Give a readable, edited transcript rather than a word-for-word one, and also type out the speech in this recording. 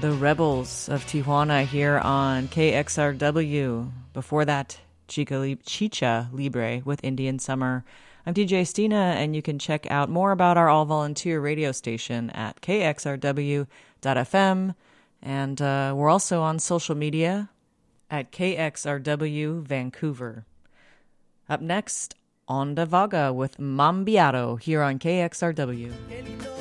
the Rebels of Tijuana here on KXRW. Before that, Chicha Libre with Indian Summer. I'm DJ Stina, and you can check out more about our all-volunteer radio station at kxrw.fm. And we're also on social media at KXRW Vancouver. Up next, Onda Vaga with Mambiado here on KXRW.